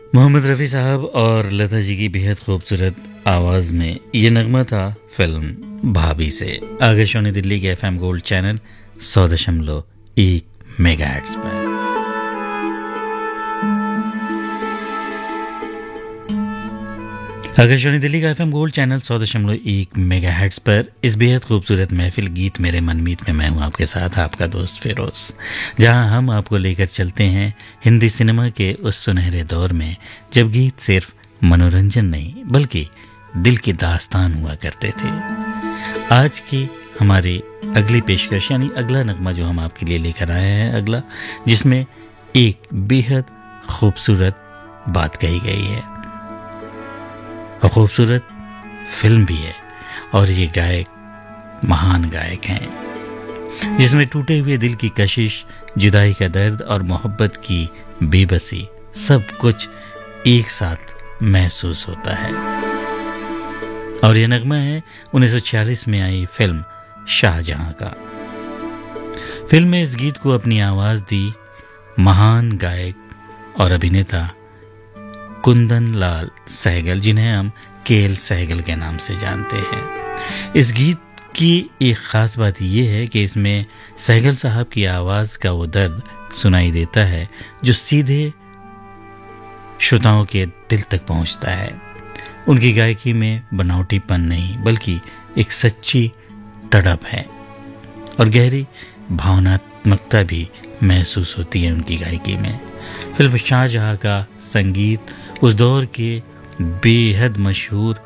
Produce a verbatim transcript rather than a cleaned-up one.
मोहम्मद रफ़ी साहब और लता जी की बेहद खूबसूरत आवाज़ में ये नगमा था फिल्म भाभी से। आकाशवाणी दिल्ली के एफएम गोल्ड चैनल सौ दशमलव एक मेगाहर्ट्ज़ पर। आकाशवाणी दिल्ली का एफएम गोल्ड चैनल सौ दशमलव एक मेगाहर्ट्ज़ पर इस बेहद खूबसूरत महफिल गीत मेरे मनमीत में मैं हूँ आपके साथ आपका दोस्त फिरोज, जहाँ हम आपको लेकर चलते हैं हिंदी सिनेमा के उस सुनहरे दौर में जब गीत सिर्फ मनोरंजन नहीं बल्कि दिल की दास्तान हुआ करते थे। आज की हमारी अगली पेशकश यानी अगला नगमा जो हम आपके लिए लेकर आए हैं, अगला जिसमें एक बेहद खूबसूरत बात कही गई है और खूबसूरत फिल्म भी है, और ये गायक महान गायक हैं जिसमें टूटे हुए दिल की कशिश, जुदाई का दर्द और मोहब्बत की बेबसी सब कुछ एक साथ महसूस होता है। और ये नगमा है उन्नीस सौ छियालीस में आई फिल्म शाहजहां का। फिल्म में इस गीत को अपनी आवाज दी महान गायक और अभिनेता कुंदन लाल सहगल, जिन्हें हम के एल सहगल के नाम से जानते हैं। इस गीत की एक ख़ास बात यह है कि इसमें सहगल साहब की आवाज़ का वो दर्द सुनाई देता है जो सीधे श्रोताओं के दिल तक पहुंचता है। उनकी गायकी में बनावटीपन नहीं बल्कि एक सच्ची तड़प है और गहरी भावनात्मकता भी महसूस होती है उनकी गायकी में। फिल्म शाहजहां का संगीत उस दौर के बेहद मशहूर